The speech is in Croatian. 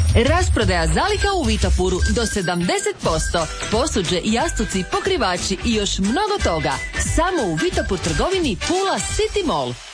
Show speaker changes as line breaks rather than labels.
Rasprodaja zaliha u Vitapuru do 70%. Posuđe, jastuci, pokrivači i još mnogo toga. Samo u Vitapur trgovini Pula City Mall.